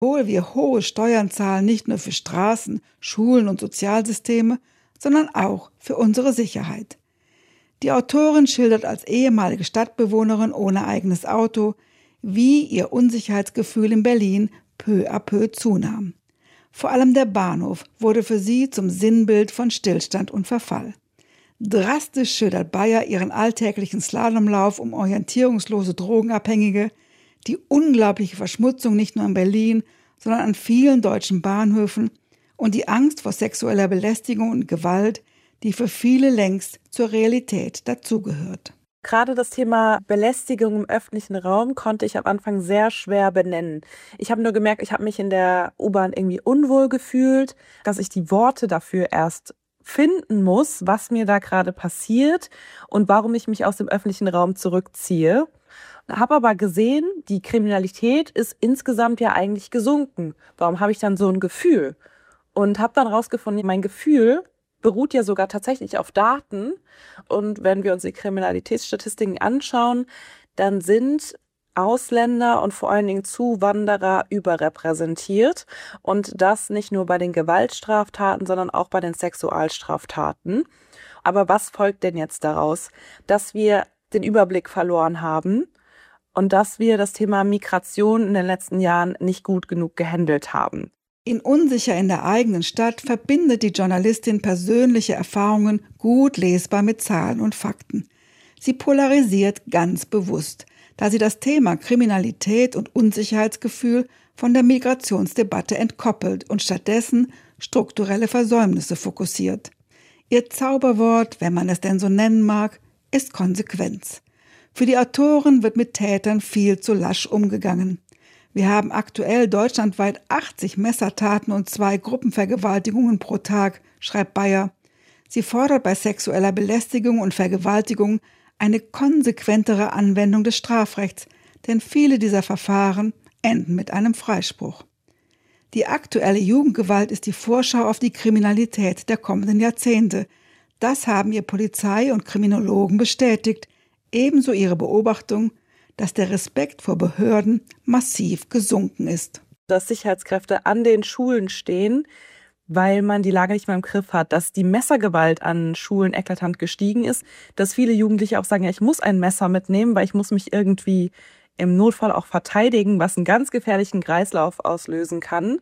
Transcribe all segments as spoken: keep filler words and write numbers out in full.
Obwohl wir hohe Steuern zahlen, nicht nur für Straßen, Schulen und Sozialsysteme, sondern auch für unsere Sicherheit. Die Autorin schildert als ehemalige Stadtbewohnerin ohne eigenes Auto, wie ihr Unsicherheitsgefühl in Berlin peu à peu zunahm. Vor allem der Bahnhof wurde für sie zum Sinnbild von Stillstand und Verfall. Drastisch schildert Beyer ihren alltäglichen Slalomlauf um orientierungslose Drogenabhängige, die unglaubliche Verschmutzung nicht nur in Berlin, sondern an vielen deutschen Bahnhöfen und die Angst vor sexueller Belästigung und Gewalt, die für viele längst zur Realität dazugehört. Gerade das Thema Belästigung im öffentlichen Raum konnte ich am Anfang sehr schwer benennen. Ich habe nur gemerkt, ich habe mich in der U-Bahn irgendwie unwohl gefühlt, dass ich die Worte dafür erst finden muss, was mir da gerade passiert und warum ich mich aus dem öffentlichen Raum zurückziehe. Habe aber gesehen, die Kriminalität ist insgesamt ja eigentlich gesunken. Warum habe ich dann so ein Gefühl? Und habe dann rausgefunden, mein Gefühl beruht ja sogar tatsächlich auf Daten. Und wenn wir uns die Kriminalitätsstatistiken anschauen, dann sind Ausländer und vor allen Dingen Zuwanderer überrepräsentiert. Und das nicht nur bei den Gewaltstraftaten, sondern auch bei den Sexualstraftaten. Aber was folgt denn jetzt daraus? Dass wir den Überblick verloren haben und dass wir das Thema Migration in den letzten Jahren nicht gut genug gehandelt haben. In Unsicher in der eigenen Stadt verbindet die Journalistin persönliche Erfahrungen gut lesbar mit Zahlen und Fakten. Sie polarisiert ganz bewusst, da sie das Thema Kriminalität und Unsicherheitsgefühl von der Migrationsdebatte entkoppelt und stattdessen strukturelle Versäumnisse fokussiert. Ihr Zauberwort, wenn man es denn so nennen mag, ist Konsequenz. Für die Autorin wird mit Tätern viel zu lasch umgegangen. Wir haben aktuell deutschlandweit achtzig Messertaten und zwei Gruppenvergewaltigungen pro Tag, schreibt Beyer. Sie fordert bei sexueller Belästigung und Vergewaltigung eine konsequentere Anwendung des Strafrechts, denn viele dieser Verfahren enden mit einem Freispruch. Die aktuelle Jugendgewalt ist die Vorschau auf die Kriminalität der kommenden Jahrzehnte. Das haben ihr Polizei und Kriminologen bestätigt, ebenso ihre Beobachtung, dass der Respekt vor Behörden massiv gesunken ist. Dass Sicherheitskräfte an den Schulen stehen, weil man die Lage nicht mehr im Griff hat, dass die Messergewalt an Schulen eklatant gestiegen ist, dass viele Jugendliche auch sagen, ja, ich muss ein Messer mitnehmen, weil ich muss mich irgendwie im Notfall auch verteidigen, was einen ganz gefährlichen Kreislauf auslösen kann.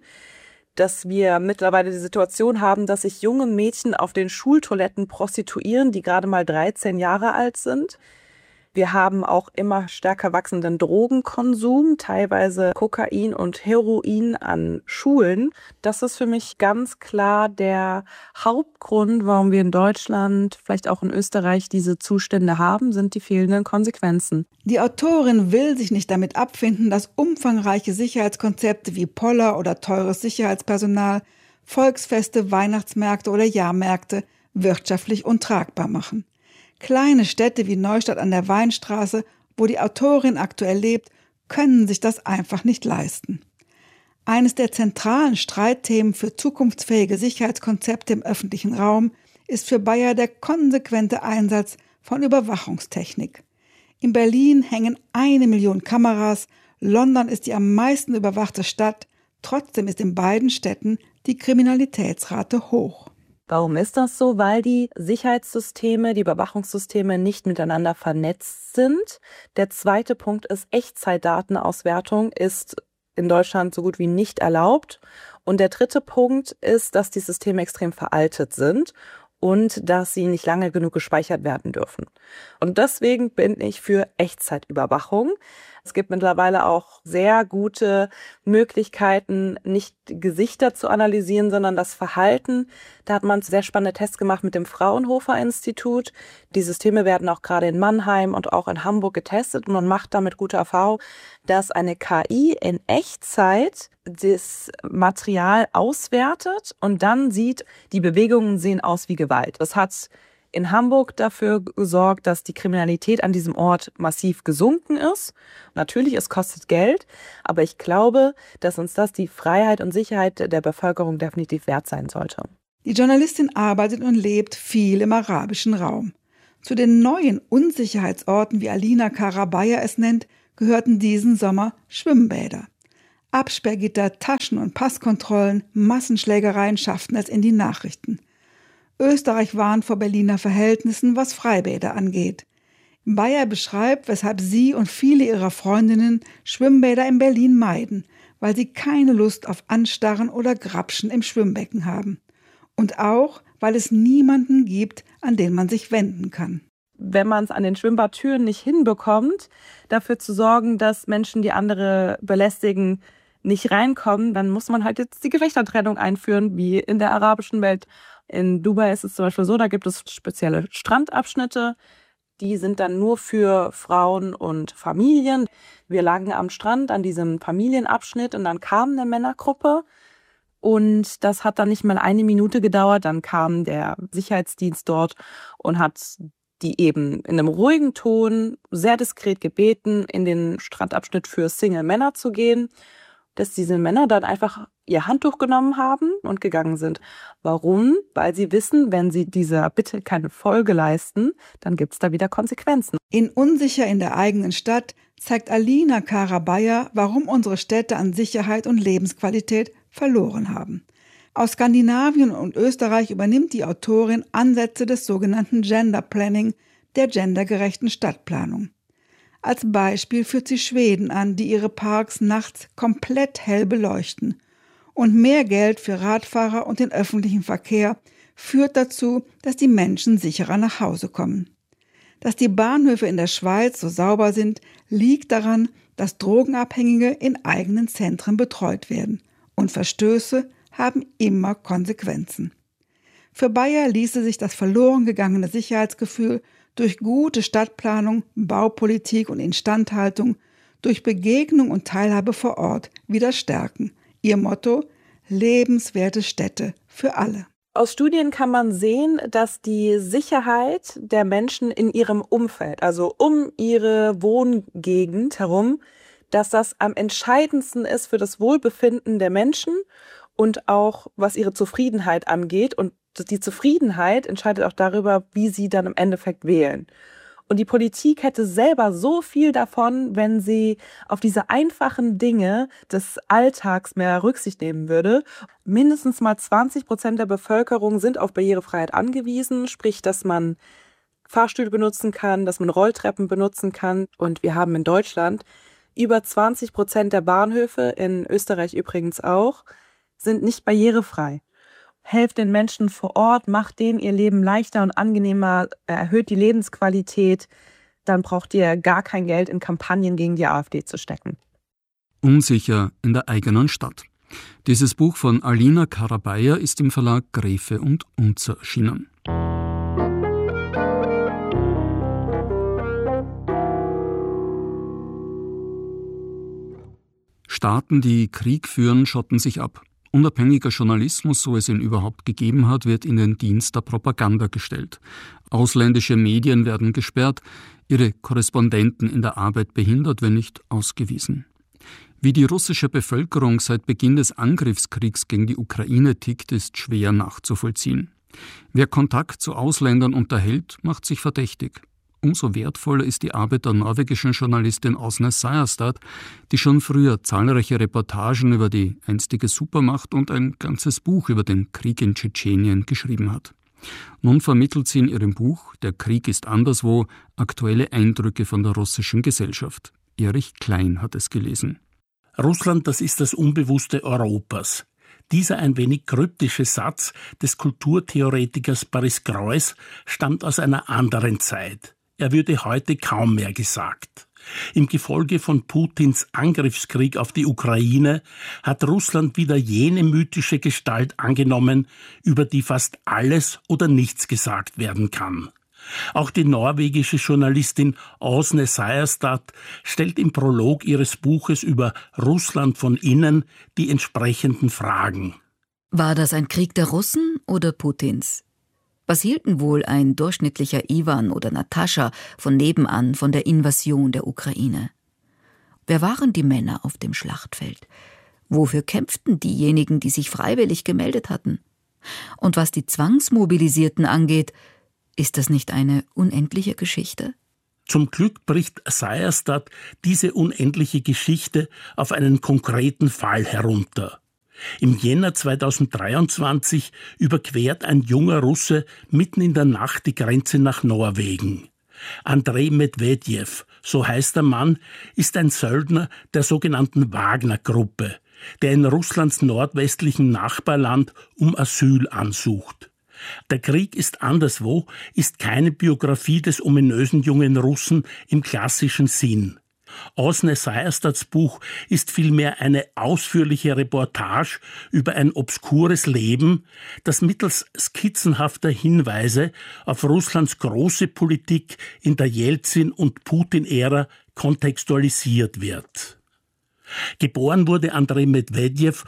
Dass wir mittlerweile die Situation haben, dass sich junge Mädchen auf den Schultoiletten prostituieren, die gerade mal dreizehn Jahre alt sind. Wir haben auch immer stärker wachsenden Drogenkonsum, teilweise Kokain und Heroin an Schulen. Das ist für mich ganz klar der Hauptgrund, warum wir in Deutschland, vielleicht auch in Österreich, diese Zustände haben, sind die fehlenden Konsequenzen. Die Autorin will sich nicht damit abfinden, dass umfangreiche Sicherheitskonzepte wie Poller oder teures Sicherheitspersonal, Volksfeste, Weihnachtsmärkte oder Jahrmärkte wirtschaftlich untragbar machen. Kleine Städte wie Neustadt an der Weinstraße, wo die Autorin aktuell lebt, können sich das einfach nicht leisten. Eines der zentralen Streitthemen für zukunftsfähige Sicherheitskonzepte im öffentlichen Raum ist für Beyer der konsequente Einsatz von Überwachungstechnik. In Berlin hängen eine Million Kameras, London ist die am meisten überwachte Stadt, trotzdem ist in beiden Städten die Kriminalitätsrate hoch. Warum ist das so? Weil die Sicherheitssysteme, die Überwachungssysteme nicht miteinander vernetzt sind. Der zweite Punkt ist, Echtzeitdatenauswertung ist in Deutschland so gut wie nicht erlaubt. Und der dritte Punkt ist, dass die Systeme extrem veraltet sind und dass sie nicht lange genug gespeichert werden dürfen. Und deswegen bin ich für Echtzeitüberwachung. Es gibt mittlerweile auch sehr gute Möglichkeiten, nicht Gesichter zu analysieren, sondern das Verhalten. Da hat man sehr spannende Tests gemacht mit dem Fraunhofer-Institut. Die Systeme werden auch gerade in Mannheim und auch in Hamburg getestet und man macht damit gute Erfahrung, dass eine K I in Echtzeit das Material auswertet und dann sieht, die Bewegungen sehen aus wie Gewalt. Das hat in Hamburg dafür gesorgt, dass die Kriminalität an diesem Ort massiv gesunken ist. Natürlich, es kostet Geld, aber ich glaube, dass uns das die Freiheit und Sicherheit der Bevölkerung definitiv wert sein sollte. Die Journalistin arbeitet und lebt viel im arabischen Raum. Zu den neuen Unsicherheitsorten, wie Alina Kara Beyer es nennt, gehörten diesen Sommer Schwimmbäder. Absperrgitter, Taschen- und Passkontrollen, Massenschlägereien schafften es in die Nachrichten. Österreich warnt vor Berliner Verhältnissen, was Freibäder angeht. Bayer beschreibt, weshalb sie und viele ihrer Freundinnen Schwimmbäder in Berlin meiden, weil sie keine Lust auf Anstarren oder Grapschen im Schwimmbecken haben. Und auch, weil es niemanden gibt, an den man sich wenden kann. Wenn man es an den Schwimmbadtüren nicht hinbekommt, dafür zu sorgen, dass Menschen, die andere belästigen, nicht reinkommen, dann muss man halt jetzt die Geschlechtertrennung einführen, wie in der arabischen Welt. In Dubai ist es zum Beispiel so, da gibt es spezielle Strandabschnitte, die sind dann nur für Frauen und Familien. Wir lagen am Strand an diesem Familienabschnitt und dann kam eine Männergruppe und das hat dann nicht mal eine Minute gedauert. Dann kam der Sicherheitsdienst dort und hat die eben in einem ruhigen Ton sehr diskret gebeten, in den Strandabschnitt für Single-Männer zu gehen, dass diese Männer dann einfach ihr Handtuch genommen haben und gegangen sind. Warum? Weil sie wissen, wenn sie dieser Bitte keine Folge leisten, dann gibt es da wieder Konsequenzen. In Unsicher in der eigenen Stadt zeigt Alina Cara-Bayer, warum unsere Städte an Sicherheit und Lebensqualität verloren haben. Aus Skandinavien und Österreich übernimmt die Autorin Ansätze des sogenannten Gender Planning, der gendergerechten Stadtplanung. Als Beispiel führt sie Schweden an, die ihre Parks nachts komplett hell beleuchten. Und mehr Geld für Radfahrer und den öffentlichen Verkehr führt dazu, dass die Menschen sicherer nach Hause kommen. Dass die Bahnhöfe in der Schweiz so sauber sind, liegt daran, dass Drogenabhängige in eigenen Zentren betreut werden. Und Verstöße haben immer Konsequenzen. Für Bayer ließe sich das verloren gegangene Sicherheitsgefühl durch gute Stadtplanung, Baupolitik und Instandhaltung, durch Begegnung und Teilhabe vor Ort wieder stärken. Ihr Motto: lebenswerte Städte für alle. Aus Studien kann man sehen, dass die Sicherheit der Menschen in ihrem Umfeld, also um ihre Wohngegend herum, dass das am entscheidendsten ist für das Wohlbefinden der Menschen und auch was ihre Zufriedenheit angeht. Und die Zufriedenheit entscheidet auch darüber, wie sie dann im Endeffekt wählen. Und die Politik hätte selber so viel davon, wenn sie auf diese einfachen Dinge des Alltags mehr Rücksicht nehmen würde. Mindestens mal zwanzig Prozent der Bevölkerung sind auf Barrierefreiheit angewiesen, sprich, dass man Fahrstühle benutzen kann, dass man Rolltreppen benutzen kann. Und wir haben in Deutschland über zwanzig Prozent der Bahnhöfe, in Österreich übrigens auch, sind nicht barrierefrei. Helft den Menschen vor Ort, macht denen ihr Leben leichter und angenehmer, erhöht die Lebensqualität, dann braucht ihr gar kein Geld in Kampagnen gegen die AfD zu stecken. Unsicher in der eigenen Stadt. Dieses Buch von Alina Cara-Bayer ist im Verlag Gräfe und Unzer erschienen. Staaten, die Krieg führen, schotten sich ab. Unabhängiger Journalismus, so es ihn überhaupt gegeben hat, wird in den Dienst der Propaganda gestellt. Ausländische Medien werden gesperrt, ihre Korrespondenten in der Arbeit behindert, wenn nicht ausgewiesen. Wie die russische Bevölkerung seit Beginn des Angriffskriegs gegen die Ukraine tickt, ist schwer nachzuvollziehen. Wer Kontakt zu Ausländern unterhält, macht sich verdächtig. Umso wertvoller ist die Arbeit der norwegischen Journalistin Åsne Seierstad, die schon früher zahlreiche Reportagen über die einstige Supermacht und ein ganzes Buch über den Krieg in Tschetschenien geschrieben hat. Nun vermittelt sie in ihrem Buch »Der Krieg ist anderswo« aktuelle Eindrücke von der russischen Gesellschaft. Erich Klein hat es gelesen. Russland, das ist das Unbewusste Europas. Dieser ein wenig kryptische Satz des Kulturtheoretikers Boris Groys stammt aus einer anderen Zeit. Er würde heute kaum mehr gesagt. Im Gefolge von Putins Angriffskrieg auf die Ukraine hat Russland wieder jene mythische Gestalt angenommen, über die fast alles oder nichts gesagt werden kann. Auch die norwegische Journalistin Åsne Seierstad stellt im Prolog ihres Buches über Russland von innen die entsprechenden Fragen. War das ein Krieg der Russen oder Putins? Was hielten wohl ein durchschnittlicher Iwan oder Natascha von nebenan von der Invasion der Ukraine? Wer waren die Männer auf dem Schlachtfeld? Wofür kämpften diejenigen, die sich freiwillig gemeldet hatten? Und was die Zwangsmobilisierten angeht, ist das nicht eine unendliche Geschichte? Zum Glück bricht Seierstadt diese unendliche Geschichte auf einen konkreten Fall herunter. Im Jänner zweitausenddreiundzwanzig überquert ein junger Russe mitten in der Nacht die Grenze nach Norwegen. Andrei Medvedev, so heißt der Mann, ist ein Söldner der sogenannten Wagner-Gruppe, der in Russlands nordwestlichen Nachbarland um Asyl ansucht. Der Krieg ist anderswo ist keine Biografie des ominösen jungen Russen im klassischen Sinn. Åsne Seierstads Buch ist vielmehr eine ausführliche Reportage über ein obskures Leben, das mittels skizzenhafter Hinweise auf Russlands große Politik in der Jelzin- und Putin-Ära kontextualisiert wird. Geboren wurde Andrei Medvedev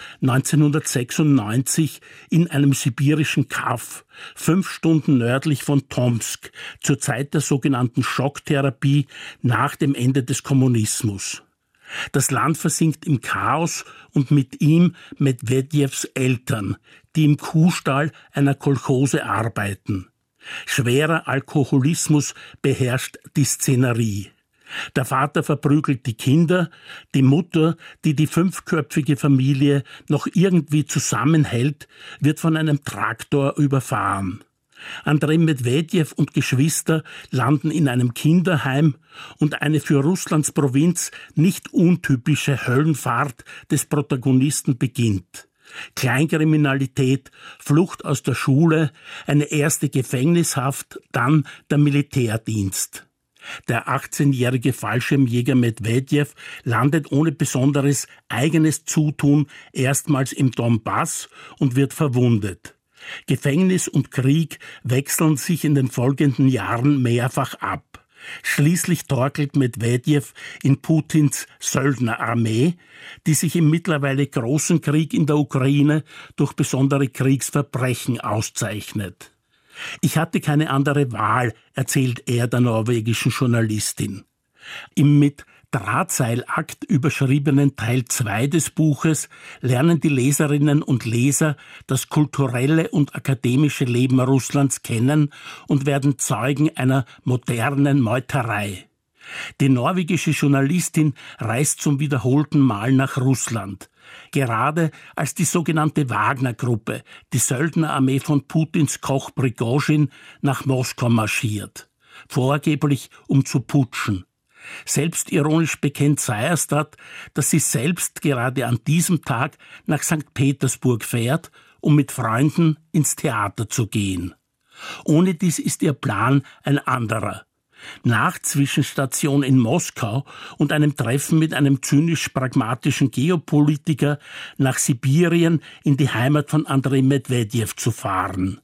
neunzehnhundertsechsundneunzig in einem sibirischen Kaff, fünf Stunden nördlich von Tomsk, zur Zeit der sogenannten Schocktherapie nach dem Ende des Kommunismus. Das Land versinkt im Chaos und mit ihm Medvedevs Eltern, die im Kuhstall einer Kolchose arbeiten. Schwerer Alkoholismus beherrscht die Szenerie. Der Vater verprügelt die Kinder, die Mutter, die die fünfköpfige Familie noch irgendwie zusammenhält, wird von einem Traktor überfahren. Andrei Medvedev und Geschwister landen in einem Kinderheim und eine für Russlands Provinz nicht untypische Höllenfahrt des Protagonisten beginnt. Kleinkriminalität, Flucht aus der Schule, eine erste Gefängnishaft, dann der Militärdienst. Der achtzehnjährige Fallschirmjäger Medvedev landet ohne besonderes eigenes Zutun erstmals im Donbass und wird verwundet. Gefängnis und Krieg wechseln sich in den folgenden Jahren mehrfach ab. Schließlich torkelt Medvedev in Putins Söldnerarmee, die sich im mittlerweile großen Krieg in der Ukraine durch besondere Kriegsverbrechen auszeichnet. Ich hatte keine andere Wahl, erzählt er der norwegischen Journalistin. Im mit Drahtseilakt überschriebenen Teil zwei des Buches lernen die Leserinnen und Leser das kulturelle und akademische Leben Russlands kennen und werden Zeugen einer modernen Meuterei. Die norwegische Journalistin reist zum wiederholten Mal nach Russland. Gerade als die sogenannte Wagner-Gruppe, die Söldnerarmee von Putins Koch Prigozhin, nach Moskau marschiert. Vorgeblich um zu putschen. Selbstironisch bekennt Seierstadt, dass sie selbst gerade an diesem Tag nach Sankt Petersburg fährt, um mit Freunden ins Theater zu gehen. Ohne dies ist ihr Plan ein anderer. Nach Zwischenstation in Moskau und einem Treffen mit einem zynisch-pragmatischen Geopolitiker nach Sibirien in die Heimat von Andrei Medvedev zu fahren.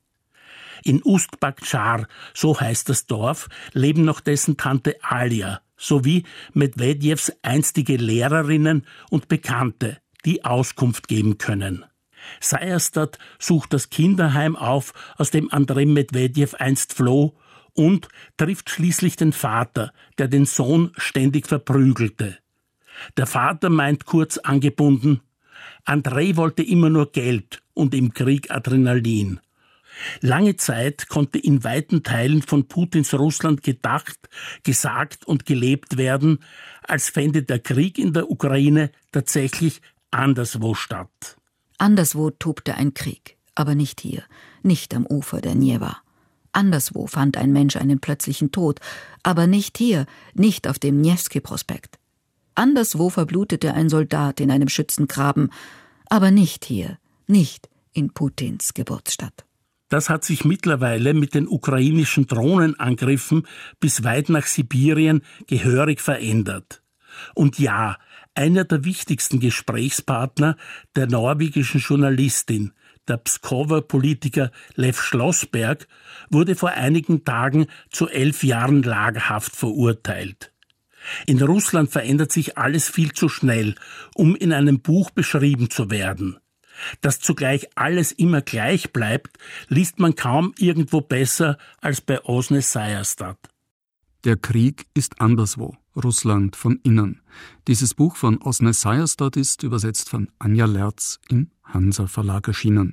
In Ust-Bagdschar, so heißt das Dorf, leben noch dessen Tante Alia sowie Medvedevs einstige Lehrerinnen und Bekannte, die Auskunft geben können. Seierstadt sucht das Kinderheim auf, aus dem Andrei Medvedev einst floh, und trifft schließlich den Vater, der den Sohn ständig verprügelte. Der Vater meint kurz angebunden, Andrei wollte immer nur Geld und im Krieg Adrenalin. Lange Zeit konnte in weiten Teilen von Putins Russland gedacht, gesagt und gelebt werden, als fände der Krieg in der Ukraine tatsächlich anderswo statt. Anderswo tobte ein Krieg, aber nicht hier, nicht am Ufer der Njewa. Anderswo fand ein Mensch einen plötzlichen Tod, aber nicht hier, nicht auf dem Newski-Prospekt. Anderswo verblutete ein Soldat in einem Schützengraben, aber nicht hier, nicht in Putins Geburtsstadt. Das hat sich mittlerweile mit den ukrainischen Drohnenangriffen bis weit nach Sibirien gehörig verändert. Und ja, einer der wichtigsten Gesprächspartner der norwegischen Journalistin, der Pskower Politiker Lev Schlossberg, wurde vor einigen Tagen zu elf Jahren Lagerhaft verurteilt. In Russland verändert sich alles viel zu schnell, um in einem Buch beschrieben zu werden. Dass zugleich alles immer gleich bleibt, liest man kaum irgendwo besser als bei Åsne Seierstadt. Der Krieg ist anderswo, Russland von innen. Dieses Buch von Åsne Seierstadt ist übersetzt von Anja Lerz im Hansa Verlag erschienen.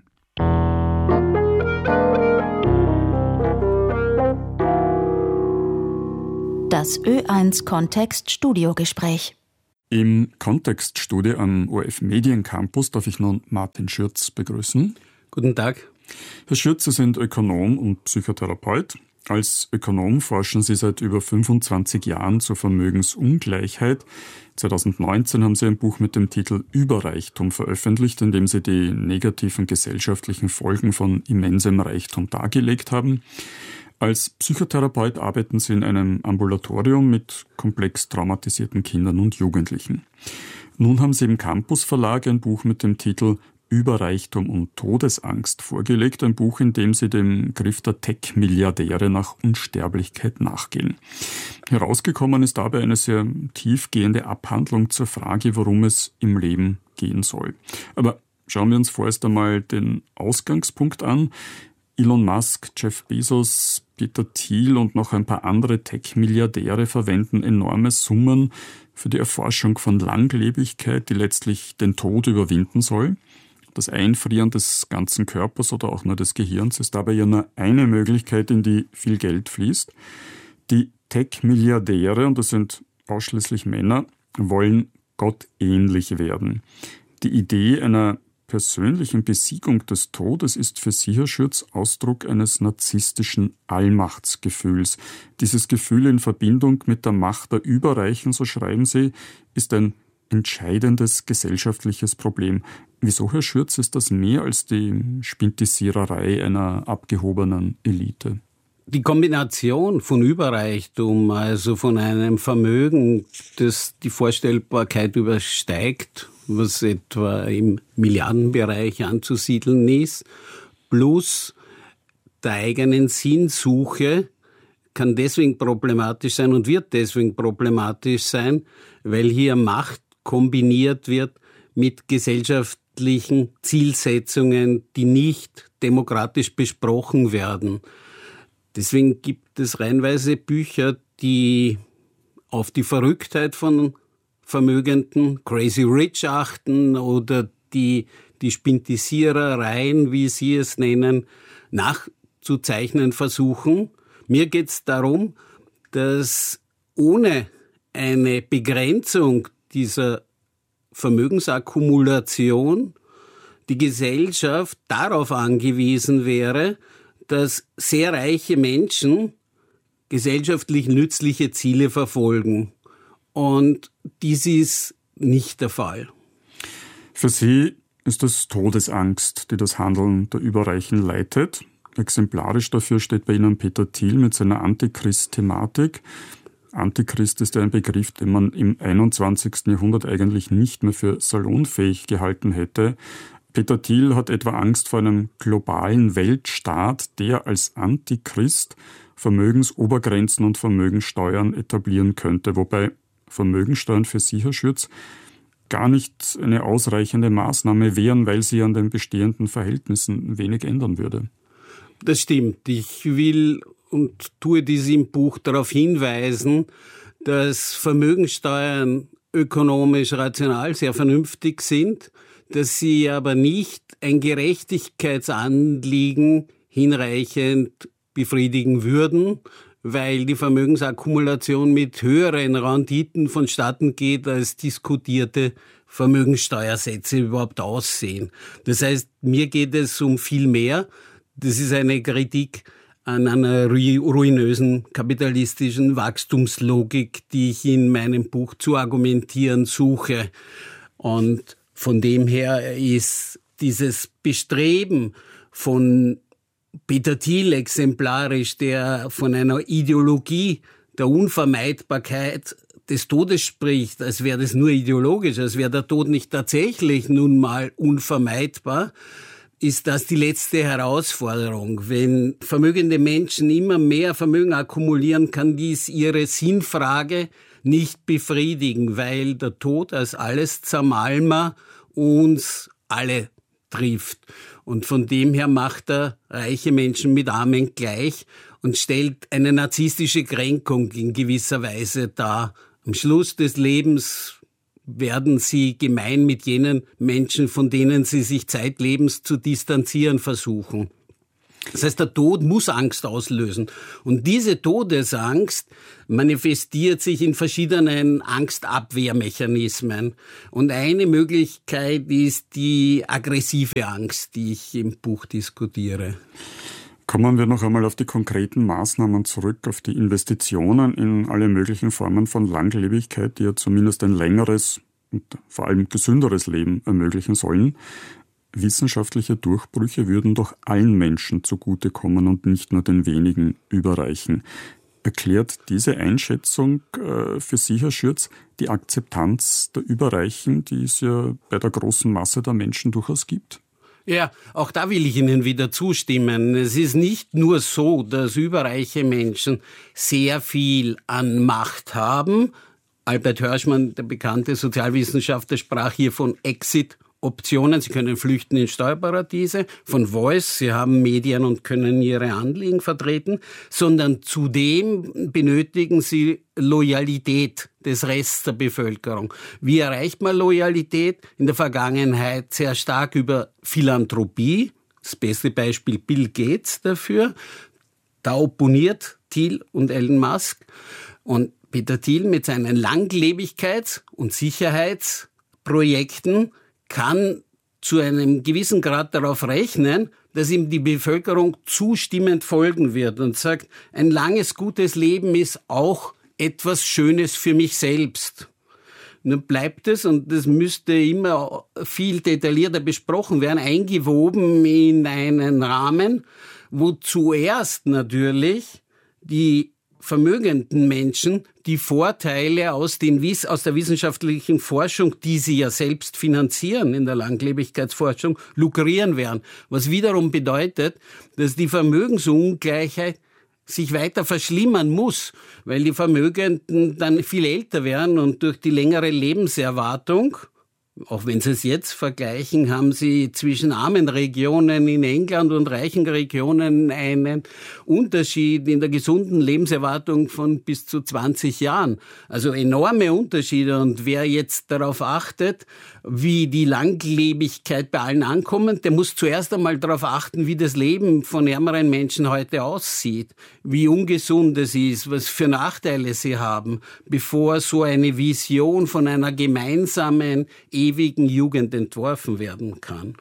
Das Das Ö eins Kontext Studiogespräch. Im Kontextstudio am O R F Mediencampus darf ich nun Martin Schürz begrüßen. Guten Tag. Herr Schürz, Sie sind Ökonom und Psychotherapeut. Als Ökonom forschen Sie seit über fünfundzwanzig Jahren zur Vermögensungleichheit. zweitausendneunzehn haben Sie ein Buch mit dem Titel Überreichtum veröffentlicht, in dem Sie die negativen gesellschaftlichen Folgen von immensem Reichtum dargelegt haben. Als Psychotherapeut arbeiten Sie in einem Ambulatorium mit komplex traumatisierten Kindern und Jugendlichen. Nun haben Sie im Campus Verlag ein Buch mit dem Titel Überreichtum und Todesangst vorgelegt, ein Buch, in dem Sie dem Griff der Tech-Milliardäre nach Unsterblichkeit nachgehen. Herausgekommen ist dabei eine sehr tiefgehende Abhandlung zur Frage, worum es im Leben gehen soll. Aber schauen wir uns vorerst einmal den Ausgangspunkt an. Elon Musk, Jeff Bezos, Peter Thiel und noch ein paar andere Tech-Milliardäre verwenden enorme Summen für die Erforschung von Langlebigkeit, die letztlich den Tod überwinden soll. Das Einfrieren des ganzen Körpers oder auch nur des Gehirns ist dabei ja nur eine Möglichkeit, in die viel Geld fließt. Die Tech-Milliardäre, und das sind ausschließlich Männer, wollen gottähnlich werden. Die Idee einer persönlichen Besiegung des Todes ist für Sie, Herr Schürz, Ausdruck eines narzisstischen Allmachtsgefühls. Dieses Gefühl in Verbindung mit der Macht der Überreichen, so schreiben Sie, ist ein entscheidendes gesellschaftliches Problem. Wieso, Herr Schürz, ist das mehr als die Spintisiererei einer abgehobenen Elite? Die Kombination von Überreichtum, also von einem Vermögen, das die Vorstellbarkeit übersteigt, was etwa im Milliardenbereich anzusiedeln ist, plus der eigenen Sinnsuche, kann deswegen problematisch sein und wird deswegen problematisch sein, weil hier Macht kombiniert wird mit gesellschaftlichen Zielsetzungen, die nicht demokratisch besprochen werden. Deswegen gibt es reihenweise Bücher, die auf die Verrücktheit von Vermögenden, Crazy Rich achten oder die, die Spintisierereien, wie Sie es nennen, nachzuzeichnen versuchen. Mir geht es darum, dass ohne eine Begrenzung dieser Vermögensakkumulation die Gesellschaft darauf angewiesen wäre, dass sehr reiche Menschen gesellschaftlich nützliche Ziele verfolgen. Und dies ist nicht der Fall. Für Sie ist es Todesangst, die das Handeln der Überreichen leitet. Exemplarisch dafür steht bei Ihnen Peter Thiel mit seiner Antichrist-Thematik. Antichrist ist ja ein Begriff, den man im einundzwanzigsten Jahrhundert eigentlich nicht mehr für salonfähig gehalten hätte. Peter Thiel hat etwa Angst vor einem globalen Weltstaat, der als Antichrist Vermögensobergrenzen und Vermögensteuern etablieren könnte, wobei Vermögensteuern für Sie, Herr Schürz, gar nicht eine ausreichende Maßnahme wären, weil sie an den bestehenden Verhältnissen wenig ändern würde. Das stimmt. Ich will und tue dies im Buch darauf hinweisen, dass Vermögensteuern ökonomisch rational sehr vernünftig sind, dass sie aber nicht ein Gerechtigkeitsanliegen hinreichend befriedigen würden, weil die Vermögensakkumulation mit höheren Renditen vonstatten geht, als diskutierte Vermögenssteuersätze überhaupt aussehen. Das heißt, mir geht es um viel mehr. Das ist eine Kritik an einer ruinösen kapitalistischen Wachstumslogik, die ich in meinem Buch zu argumentieren suche. Und von dem her ist dieses Bestreben von Peter Thiel exemplarisch, der von einer Ideologie der Unvermeidbarkeit des Todes spricht, als wäre das nur ideologisch, als wäre der Tod nicht tatsächlich nun mal unvermeidbar, ist das die letzte Herausforderung. Wenn vermögende Menschen immer mehr Vermögen akkumulieren, kann dies ihre Sinnfrage nicht befriedigen, weil der Tod als alles Zermalmer uns alle trifft. Und von dem her macht er reiche Menschen mit Armen gleich und stellt eine narzisstische Kränkung in gewisser Weise dar. Am Schluss des Lebens werden sie gemein mit jenen Menschen, von denen sie sich zeitlebens zu distanzieren versuchen. Das heißt, der Tod muss Angst auslösen. Und diese Todesangst manifestiert sich in verschiedenen Angstabwehrmechanismen. Und eine Möglichkeit ist die aggressive Angst, die ich im Buch diskutiere. Kommen wir noch einmal auf die konkreten Maßnahmen zurück, auf die Investitionen in alle möglichen Formen von Langlebigkeit, die ja zumindest ein längeres und vor allem gesünderes Leben ermöglichen sollen. Wissenschaftliche Durchbrüche würden doch allen Menschen zugutekommen und nicht nur den wenigen Überreichen. Erklärt diese Einschätzung äh, für Sie, Herr Schürz, die Akzeptanz der Überreichen, die es ja bei der großen Masse der Menschen durchaus gibt? Ja, auch da will ich Ihnen wieder zustimmen. Es ist nicht nur so, dass überreiche Menschen sehr viel an Macht haben. Albert Hirschman, der bekannte Sozialwissenschaftler, sprach hier von Exit-Optionen. Sie können flüchten in Steuerparadiese, von Voice, sie haben Medien und können ihre Anliegen vertreten, sondern zudem benötigen sie Loyalität des Rests der Bevölkerung. Wie erreicht man Loyalität? In der Vergangenheit sehr stark über Philanthropie. Das beste Beispiel Bill Gates dafür. Da opponiert Thiel und Elon Musk. Und Peter Thiel mit seinen Langlebigkeits- und Sicherheitsprojekten kann zu einem gewissen Grad darauf rechnen, dass ihm die Bevölkerung zustimmend folgen wird und sagt, ein langes, gutes Leben ist auch etwas Schönes für mich selbst. Nun bleibt es, und das müsste immer viel detaillierter besprochen werden, eingewoben in einen Rahmen, wo zuerst natürlich die vermögenden Menschen die Vorteile aus, den, aus der wissenschaftlichen Forschung, die sie ja selbst finanzieren in der Langlebigkeitsforschung, lukrieren werden. Was wiederum bedeutet, dass die Vermögensungleichheit sich weiter verschlimmern muss, weil die Vermögenden dann viel älter werden und durch die längere Lebenserwartung, auch wenn Sie es jetzt vergleichen, haben Sie zwischen armen Regionen in England und reichen Regionen einen Unterschied in der gesunden Lebenserwartung von bis zu zwanzig Jahren. Also enorme Unterschiede. Und wer jetzt darauf achtet, wie die Langlebigkeit bei allen ankommt, der muss zuerst einmal darauf achten, wie das Leben von ärmeren Menschen heute aussieht, wie ungesund es ist, was für Nachteile sie haben, bevor so eine Vision von einer gemeinsamen ewigen Jugend entworfen werden kann.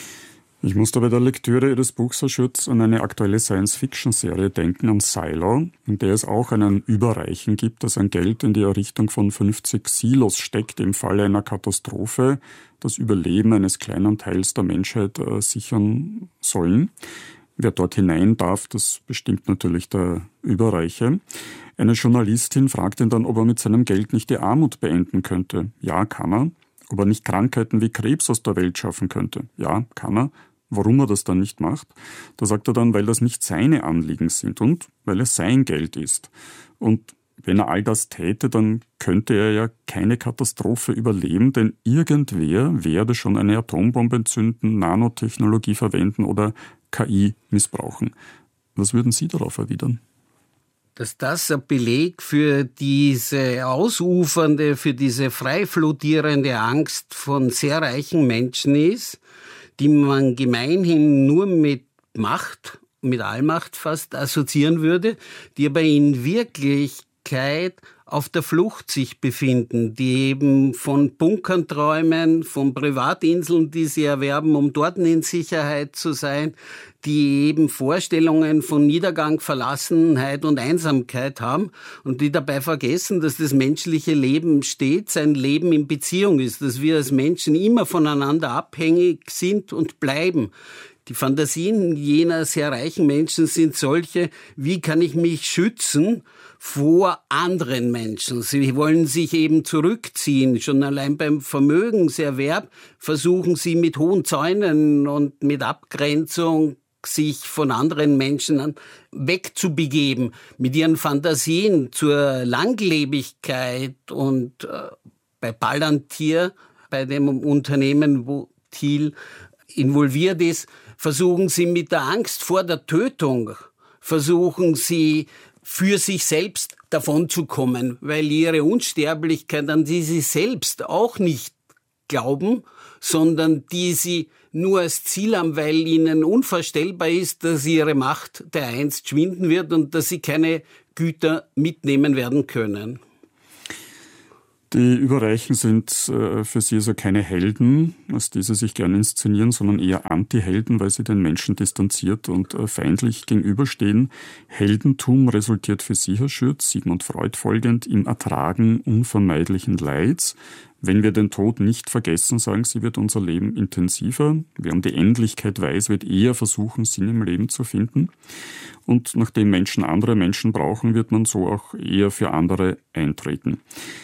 Ich musste bei der Lektüre Ihres Buchs, Herr Schürz, an eine aktuelle Science-Fiction-Serie denken, an Silo, in der es auch einen Überreichen gibt, das ein Geld in die Errichtung von fünfzig Silos steckt, im Falle einer Katastrophe das Überleben eines kleinen Teils der Menschheit äh, sichern sollen. Wer dort hinein darf, das bestimmt natürlich der Überreiche. Eine Journalistin fragt ihn dann, ob er mit seinem Geld nicht die Armut beenden könnte. Ja, kann er. Ob er nicht Krankheiten wie Krebs aus der Welt schaffen könnte. Ja, kann er. Warum er das dann nicht macht? Da sagt er dann, weil das nicht seine Anliegen sind und weil es sein Geld ist. Und wenn er all das täte, dann könnte er ja keine Katastrophe überleben, denn irgendwer werde schon eine Atombombe entzünden, Nanotechnologie verwenden oder K I missbrauchen. Was würden Sie darauf erwidern? Dass das ein Beleg für diese ausufernde, für diese frei flottierende Angst von sehr reichen Menschen ist, die man gemeinhin nur mit Macht, mit Allmacht fast assoziieren würde, die aber in Wirklichkeit auf der Flucht sich befinden, die eben von Bunkern träumen, von Privatinseln, die sie erwerben, um dort in Sicherheit zu sein, die eben Vorstellungen von Niedergang, Verlassenheit und Einsamkeit haben und die dabei vergessen, dass das menschliche Leben stets ein Leben in Beziehung ist, dass wir als Menschen immer voneinander abhängig sind und bleiben. Die Fantasien jener sehr reichen Menschen sind solche, wie kann ich mich schützen vor anderen Menschen? Sie wollen sich eben zurückziehen. Schon allein beim Vermögenserwerb versuchen sie mit hohen Zäunen und mit Abgrenzung sich von anderen Menschen wegzubegeben, mit ihren Fantasien zur Langlebigkeit. Und äh, bei Palantir, bei dem Unternehmen, wo Thiel involviert ist, versuchen sie mit der Angst vor der Tötung, versuchen sie für sich selbst davonzukommen, weil ihre Unsterblichkeit, an die sie selbst auch nicht glauben, sondern die sie nur als Ziel haben, weil ihnen unvorstellbar ist, dass ihre Macht dereinst schwinden wird und dass sie keine Güter mitnehmen werden können. Die Überreichen sind äh, für sie also keine Helden, als die sie sich gerne inszenieren, sondern eher Anti-Helden, weil sie den Menschen distanziert und äh, feindlich gegenüberstehen. Heldentum resultiert für sie, Herr Schürz, Sigmund Freud folgend, im Ertragen unvermeidlichen Leids. Wenn wir den Tod nicht vergessen, sagen sie, wird unser Leben intensiver. Wer um die Endlichkeit weiß, wird eher versuchen, Sinn im Leben zu finden. Und nachdem Menschen andere Menschen brauchen, wird man so auch eher für andere eintreten.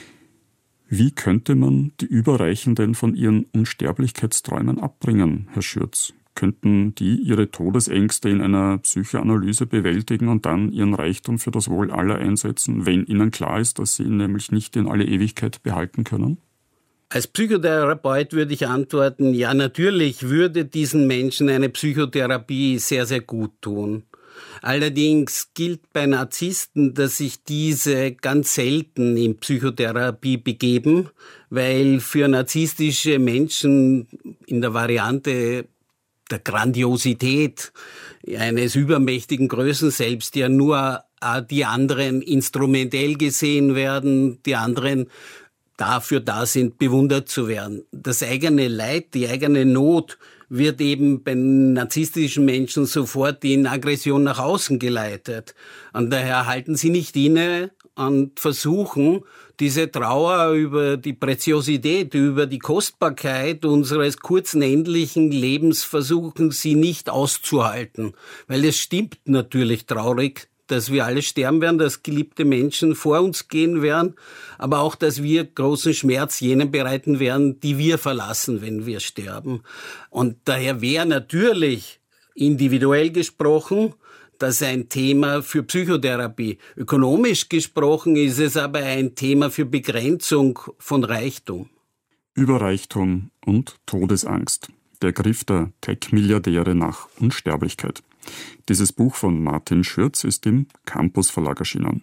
Wie könnte man die Überreichenden von ihren Unsterblichkeitsträumen abbringen, Herr Schürz? Könnten die ihre Todesängste in einer Psychoanalyse bewältigen und dann ihren Reichtum für das Wohl aller einsetzen, wenn ihnen klar ist, dass sie ihn nämlich nicht in alle Ewigkeit behalten können? Als Psychotherapeut würde ich antworten, ja, natürlich würde diesen Menschen eine Psychotherapie sehr, sehr gut tun. Allerdings gilt bei Narzissten, dass sich diese ganz selten in Psychotherapie begeben, weil für narzisstische Menschen in der Variante der Grandiosität eines übermächtigen Größenselbst ja nur die anderen instrumentell gesehen werden, die anderen dafür da sind, bewundert zu werden. Das eigene Leid, die eigene Not wird eben bei narzisstischen Menschen sofort in Aggression nach außen geleitet. Und daher halten sie nicht inne und versuchen, diese Trauer über die Preziosität, über die Kostbarkeit unseres kurzen, endlichen Lebens versuchen sie nicht auszuhalten. Weil es stimmt natürlich traurig, dass wir alle sterben werden, dass geliebte Menschen vor uns gehen werden, aber auch, dass wir großen Schmerz jenen bereiten werden, die wir verlassen, wenn wir sterben. Und daher wäre natürlich individuell gesprochen das ein Thema für Psychotherapie. Ökonomisch gesprochen ist es aber ein Thema für Begrenzung von Reichtum. Überreichtum und Todesangst. Der Griff der Tech-Milliardäre nach Unsterblichkeit. Dieses Buch von Martin Schürz ist im Campus Verlag erschienen.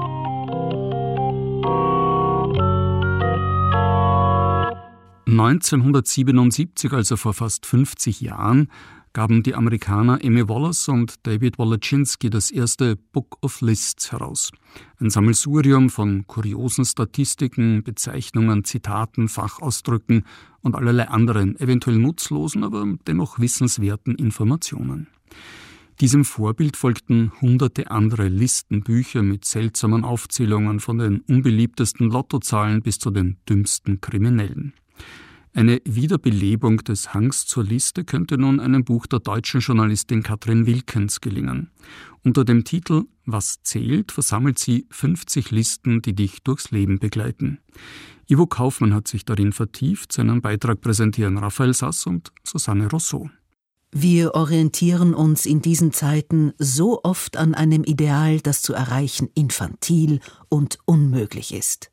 neunzehnhundertsiebenundsiebzig, also vor fast fünfzig Jahren, gaben die Amerikaner Emmy Wallace und David Woloschinski das erste Book of Lists heraus. Ein Sammelsurium von kuriosen Statistiken, Bezeichnungen, Zitaten, Fachausdrücken und allerlei anderen, eventuell nutzlosen, aber dennoch wissenswerten Informationen. Diesem Vorbild folgten hunderte andere Listenbücher mit seltsamen Aufzählungen von den unbeliebtesten Lottozahlen bis zu den dümmsten Kriminellen. Eine Wiederbelebung des Hangs zur Liste könnte nun einem Buch der deutschen Journalistin Katrin Wilkens gelingen. Unter dem Titel »Was zählt« versammelt sie fünfzig Listen, die dich durchs Leben begleiten. Ivo Kaufmann hat sich darin vertieft. Seinen Beitrag präsentieren Raphael Sass und Susanne Rousseau. Wir orientieren uns in diesen Zeiten so oft an einem Ideal, das zu erreichen infantil und unmöglich ist.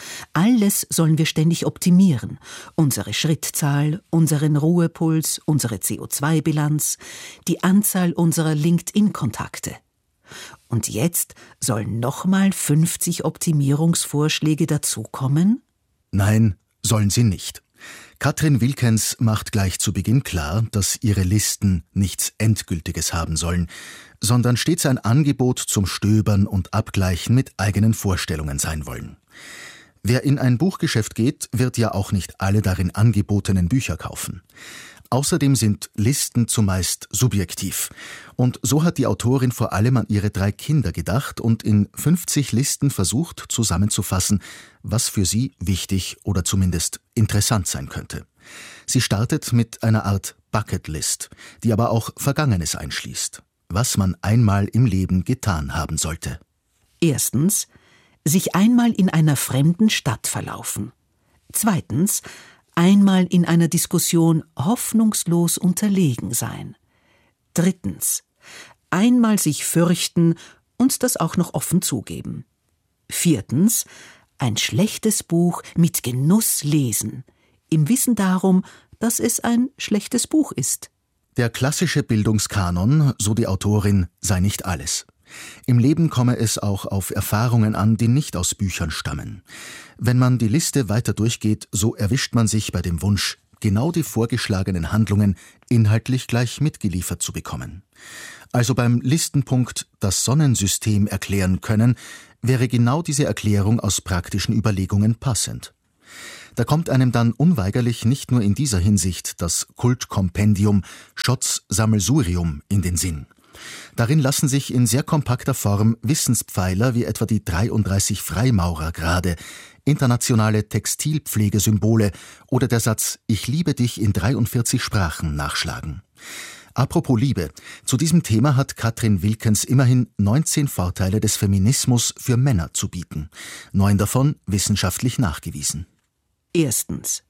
Alles sollen wir ständig optimieren. Unsere Schrittzahl, unseren Ruhepuls, unsere C O zwei Bilanz, die Anzahl unserer LinkedIn-Kontakte. Und jetzt sollen nochmal fünfzig Optimierungsvorschläge dazukommen? Nein, sollen sie nicht. Katrin Wilkens macht gleich zu Beginn klar, dass ihre Listen nichts Endgültiges haben sollen, sondern stets ein Angebot zum Stöbern und Abgleichen mit eigenen Vorstellungen sein wollen. Wer in ein Buchgeschäft geht, wird ja auch nicht alle darin angebotenen Bücher kaufen. Außerdem sind Listen zumeist subjektiv. Und so hat die Autorin vor allem an ihre drei Kinder gedacht und in fünfzig Listen versucht zusammenzufassen, was für sie wichtig oder zumindest interessant sein könnte. Sie startet mit einer Art Bucketlist, die aber auch Vergangenes einschließt, was man einmal im Leben getan haben sollte. Erstens, sich einmal in einer fremden Stadt verlaufen. Zweitens, einmal in einer Diskussion hoffnungslos unterlegen sein. Drittens, einmal sich fürchten und das auch noch offen zugeben. Viertens, ein schlechtes Buch mit Genuss lesen, im Wissen darum, dass es ein schlechtes Buch ist. Der klassische Bildungskanon, so die Autorin, sei nicht alles. Im Leben komme es auch auf Erfahrungen an, die nicht aus Büchern stammen. Wenn man die Liste weiter durchgeht, so erwischt man sich bei dem Wunsch, genau die vorgeschlagenen Handlungen inhaltlich gleich mitgeliefert zu bekommen. Also beim Listenpunkt das Sonnensystem erklären können, wäre genau diese Erklärung aus praktischen Überlegungen passend. Da kommt einem dann unweigerlich nicht nur in dieser Hinsicht das Kultkompendium Schotts Sammelsurium in den Sinn. Darin lassen sich in sehr kompakter Form Wissenspfeiler wie etwa die dreiunddreißig Freimaurergrade, internationale Textilpflegesymbole oder der Satz »Ich liebe dich in dreiundvierzig Sprachen« nachschlagen. Apropos Liebe, zu diesem Thema hat Katrin Wilkens immerhin neunzehn Vorteile des Feminismus für Männer zu bieten. Neun davon wissenschaftlich nachgewiesen. Erstens.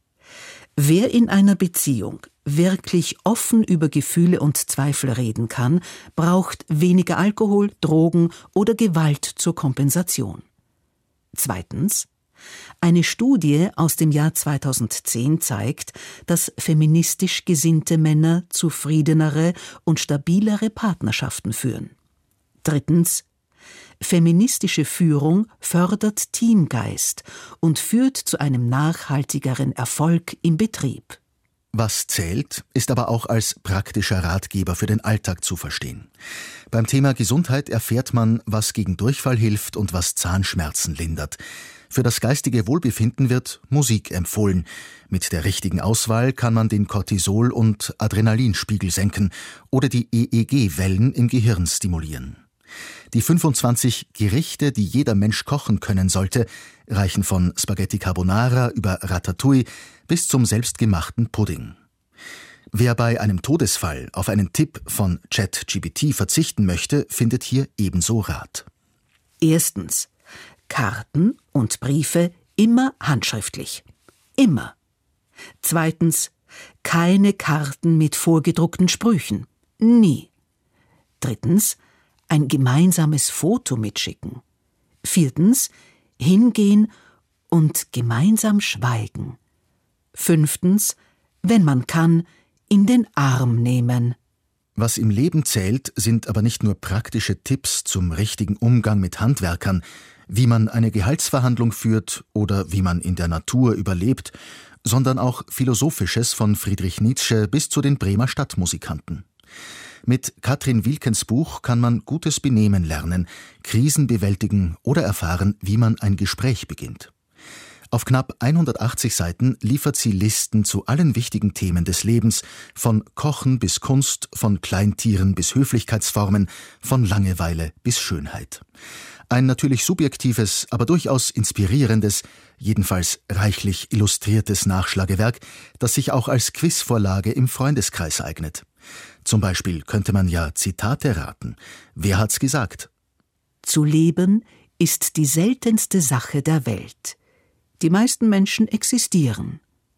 Wer in einer Beziehung wirklich offen über Gefühle und Zweifel reden kann, braucht weniger Alkohol, Drogen oder Gewalt zur Kompensation. Zweitens. Eine Studie aus dem Jahr zweitausendzehn zeigt, dass feministisch gesinnte Männer zufriedenere und stabilere Partnerschaften führen. Drittens. Feministische Führung fördert Teamgeist und führt zu einem nachhaltigeren Erfolg im Betrieb. Was zählt, ist aber auch als praktischer Ratgeber für den Alltag zu verstehen. Beim Thema Gesundheit erfährt man, was gegen Durchfall hilft und was Zahnschmerzen lindert. Für das geistige Wohlbefinden wird Musik empfohlen. Mit der richtigen Auswahl kann man den Cortisol- und Adrenalinspiegel senken oder die E E G-Wellen im Gehirn stimulieren. Die fünfundzwanzig Gerichte, die jeder Mensch kochen können sollte, reichen von Spaghetti Carbonara über Ratatouille bis zum selbstgemachten Pudding. Wer bei einem Todesfall auf einen Tipp von ChatGPT verzichten möchte, findet hier ebenso Rat. Erstens. Karten und Briefe immer handschriftlich. Immer. Zweitens. Keine Karten mit vorgedruckten Sprüchen. Nie. Drittens. Ein gemeinsames Foto mitschicken. Viertens. Hingehen und gemeinsam schweigen. Fünftens. Wenn man kann, in den Arm nehmen. Was im Leben zählt, sind aber nicht nur praktische Tipps zum richtigen Umgang mit Handwerkern, wie man eine Gehaltsverhandlung führt oder wie man in der Natur überlebt, sondern auch Philosophisches von Friedrich Nietzsche bis zu den Bremer Stadtmusikanten. Mit Katrin Wilkens Buch kann man gutes Benehmen lernen, Krisen bewältigen oder erfahren, wie man ein Gespräch beginnt. Auf knapp hundertachtzig Seiten liefert sie Listen zu allen wichtigen Themen des Lebens, von Kochen bis Kunst, von Kleintieren bis Höflichkeitsformen, von Langeweile bis Schönheit. Ein natürlich subjektives, aber durchaus inspirierendes, jedenfalls reichlich illustriertes Nachschlagewerk, das sich auch als Quizvorlage im Freundeskreis eignet. Zum Beispiel könnte man ja Zitate raten. Wer hat's gesagt? Zu leben ist die seltenste Sache der Welt. Die meisten Menschen existieren.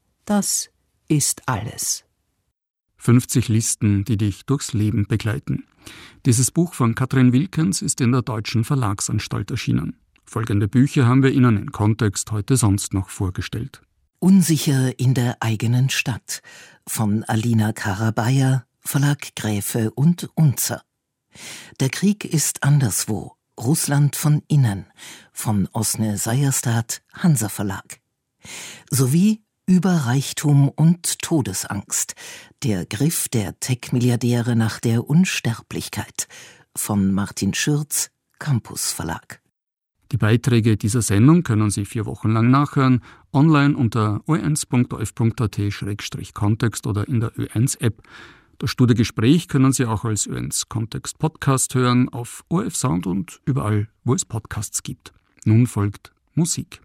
Das ist alles. fünfzig Listen, die dich durchs Leben begleiten. Dieses Buch von Katrin Wilkens ist in der Deutschen Verlagsanstalt erschienen. Folgende Bücher haben wir Ihnen in Kontext heute sonst noch vorgestellt. Unsicher in der eigenen Stadt von Alina Karabayer, Verlag Gräfe und Unzer. Der Krieg ist anderswo. Russland von innen von Osne Seierstad, Hansa Verlag. Sowie Über Reichtum und Todesangst. Der Griff der Tech-Milliardäre nach der Unsterblichkeit von Martin Schürz, Campus Verlag. Die Beiträge dieser Sendung können Sie vier Wochen lang nachhören, online unter o eins punkt o f punkt a t slash kontext oder in der Ö eins App. Das Studiogespräch können Sie auch als Ö eins Kontext Podcast hören, auf O R F Sound und überall, wo es Podcasts gibt. Nun folgt Musik.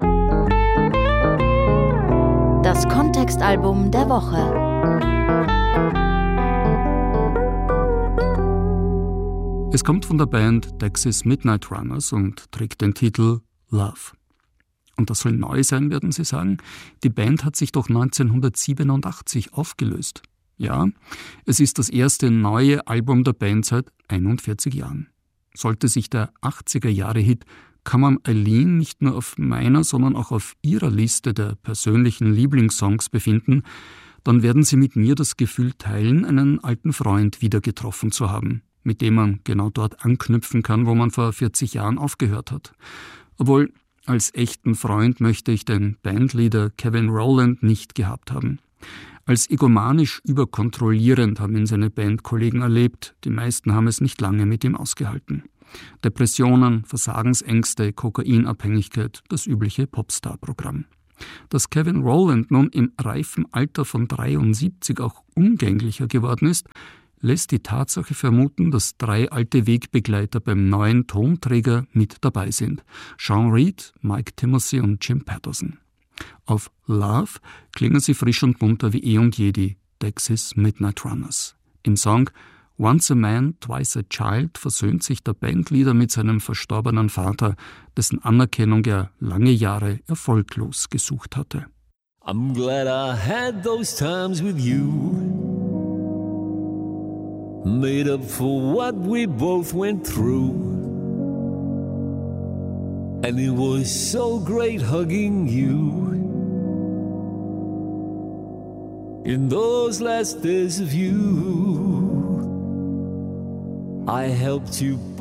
Das Kontextalbum der Woche. Es kommt von der Band Texas Midnight Runners und trägt den Titel Love. Und das soll neu sein, werden Sie sagen. Die Band hat sich doch neunzehnhundertsiebenundachtzig aufgelöst. Ja, es ist das erste neue Album der Band seit einundvierzig Jahren. Sollte sich der achtziger-Jahre-Hit Come On Eileen nicht nur auf meiner, sondern auch auf Ihrer Liste der persönlichen Lieblingssongs befinden, dann werden Sie mit mir das Gefühl teilen, einen alten Freund wieder getroffen zu haben, mit dem man genau dort anknüpfen kann, wo man vor vierzig Jahren aufgehört hat. Obwohl, als echten Freund möchte ich den Bandleader Kevin Rowland nicht gehabt haben. Als egomanisch überkontrollierend haben ihn seine Bandkollegen erlebt. Die meisten haben es nicht lange mit ihm ausgehalten. Depressionen, Versagensängste, Kokainabhängigkeit, das übliche Popstar-Programm. Dass Kevin Rowland nun im reifen Alter von dreiundsiebzig auch umgänglicher geworden ist, lässt die Tatsache vermuten, dass drei alte Wegbegleiter beim neuen Tonträger mit dabei sind. Sean Reed, Mike Timothy und Jim Patterson. Auf Love klingen sie frisch und munter wie eh und je die Texas Midnight Runners. Im Song Once a Man, Twice a Child versöhnt sich der Bandleader mit seinem verstorbenen Vater, dessen Anerkennung er lange Jahre erfolglos gesucht hatte. I'm glad I had those times with you, made up for what we both went through, and it was so great hugging you in those last days of you. I helped you